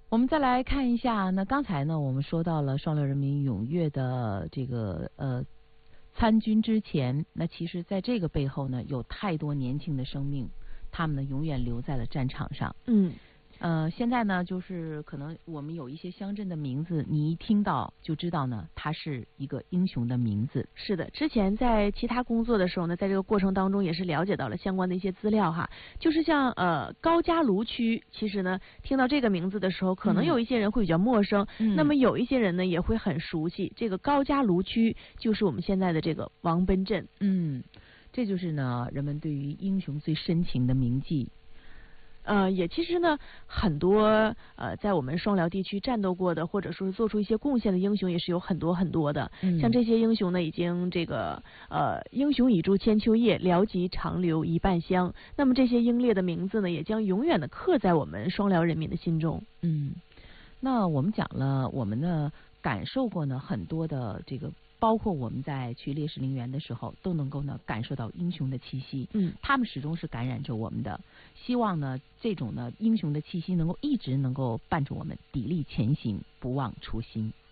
我们再来看一下，那刚才呢，我们说到了双辽人民踊跃的这个参军之前，那其实在这个背后呢，有太多年轻的生命，他们呢永远留在了战场上。现在呢，就是可能我们有一些乡镇的名字，你一听到就知道呢，它是一个英雄的名字。 是的，之前在其他工作的时候呢，在这个过程当中也是了解到了相关的一些资料哈。就是像高家芦区，其实呢，听到这个名字的时候，可能有一些人会比较陌生，那么有一些人呢也会很熟悉。这个高家芦区就是我们现在的这个王奔镇。 这就是呢人们对于英雄最深情的铭记。 也其实呢，很多在我们双辽地区战斗过的，或者说是做出一些贡献的英雄，也是有很多很多的。像这些英雄呢，已经这个英雄已驻千秋夜，辽籍长留一半乡。那么这些英烈的名字呢，也将永远的刻在我们双辽人民的心中。 那我们讲了，我们呢感受过呢很多的这个。包括我们在去烈士陵园的时候，都能够呢感受到英雄的气息。他们始终是感染着我们的。希望呢这种呢英雄的气息能够一直能够伴着我们砥砺前行，不忘初心。